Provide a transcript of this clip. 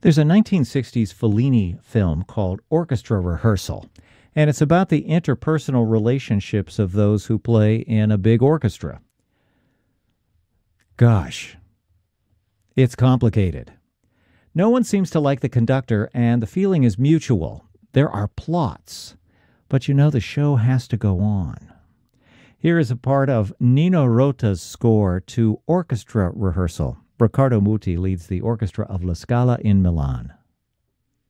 There's a 1960s Fellini film called Orchestra Rehearsal, and it's about the interpersonal relationships of those who play in a big orchestra. Gosh, it's complicated. No one seems to like the conductor, and the feeling is mutual. There are plots, but the show has to go on. Here is a part of Nino Rota's score to Orchestra Rehearsal. Riccardo Muti leads the orchestra of La Scala in Milan.